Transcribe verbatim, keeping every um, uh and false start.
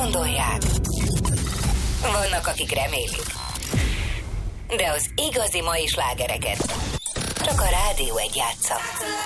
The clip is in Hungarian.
gondolják. Vannak, akik remélik. De az igazi mai slágereket csak a Rádió egy játsza.